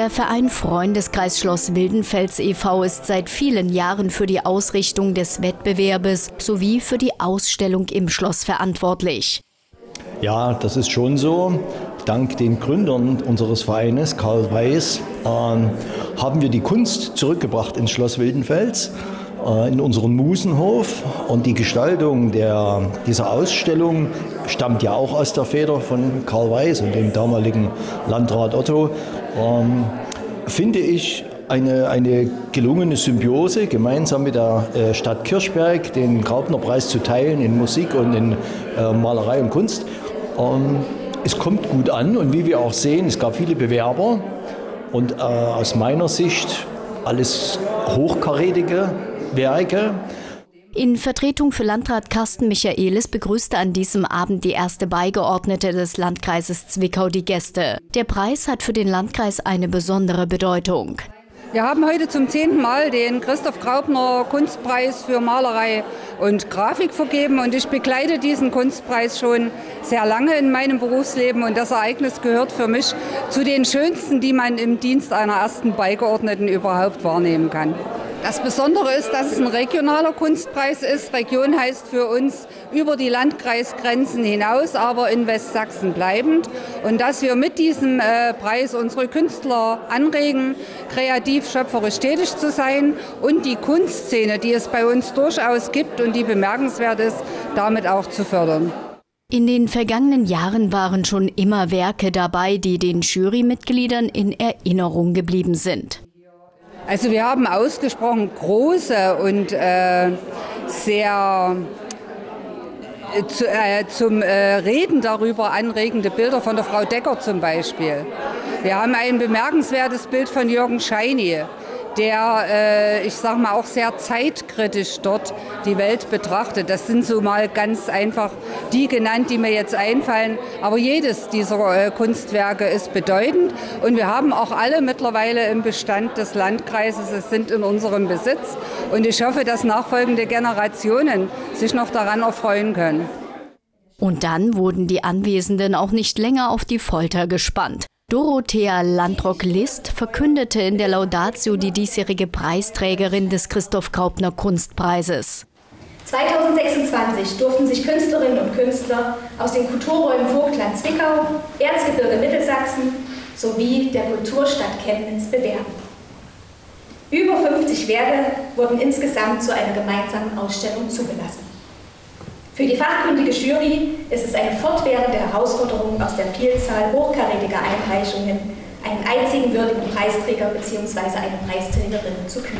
Der Verein Freundeskreis Schloss Wildenfels e.V. ist seit vielen Jahren für die Ausrichtung des Wettbewerbes sowie für die Ausstellung im Schloss verantwortlich. Ja, das ist schon so. Dank den Gründern unseres Vereines, Karl Weiß, haben wir die Kunst zurückgebracht ins Schloss Wildenfels, in unseren Musenhof. Und die Gestaltung dieser Ausstellung stammt ja auch aus der Feder von Karl Weiß und dem damaligen Landrat Otto. Finde ich eine gelungene Symbiose, gemeinsam mit der Stadt Kirchberg den Graupner-Preis zu teilen in Musik und in Malerei und Kunst. Es kommt gut an und wie wir auch sehen, es gab viele Bewerber und aus meiner Sicht alles hochkarätige Werke. In Vertretung für Landrat Carsten Michaelis begrüßte an diesem Abend die erste Beigeordnete des Landkreises Zwickau die Gäste. Der Preis hat für den Landkreis eine besondere Bedeutung. Wir haben heute zum 10. Mal den Christoph Graupner Kunstpreis für Malerei und Grafik vergeben und ich begleite diesen Kunstpreis schon sehr lange in meinem Berufsleben und das Ereignis gehört für mich zu den schönsten, die man im Dienst einer ersten Beigeordneten überhaupt wahrnehmen kann. Das Besondere ist, dass es ein regionaler Kunstpreis ist. Region heißt für uns über die Landkreisgrenzen hinaus, aber in Westsachsen bleibend. Und dass wir mit diesem Preis unsere Künstler anregen, kreativ, schöpferisch tätig zu sein und die Kunstszene, die es bei uns durchaus gibt und die bemerkenswert ist, damit auch zu fördern. In den vergangenen Jahren waren schon immer Werke dabei, die den Jurymitgliedern in Erinnerung geblieben sind. Also wir haben ausgesprochen große und sehr zum Reden darüber anregende Bilder von der Frau Decker zum Beispiel. Wir haben ein bemerkenswertes Bild von Jürgen Scheini, der, ich sag mal, auch sehr zeitkritisch dort die Welt betrachtet. Das sind so mal ganz einfach die genannt, die mir jetzt einfallen. Aber jedes dieser Kunstwerke ist bedeutend. Und wir haben auch alle mittlerweile im Bestand des Landkreises. Es sind in unserem Besitz. Und ich hoffe, dass nachfolgende Generationen sich noch daran erfreuen können. Und dann wurden die Anwesenden auch nicht länger auf die Folter gespannt. Dorothea Landrock-List verkündete in der Laudatio die diesjährige Preisträgerin des Christoph Graupner Kunstpreises. 2026 durften sich Künstlerinnen und Künstler aus den Kulturräumen Vogtland Zwickau, Erzgebirge Mittelsachsen sowie der Kulturstadt Chemnitz bewerben. Über 50 Werke wurden insgesamt zu einer gemeinsamen Ausstellung zugelassen. Für die fachkundige Jury ist es eine fortwährende Herausforderung, aus der Vielzahl hochkarätiger Einreichungen einen einzigen würdigen Preisträger bzw. eine Preisträgerin zu küren.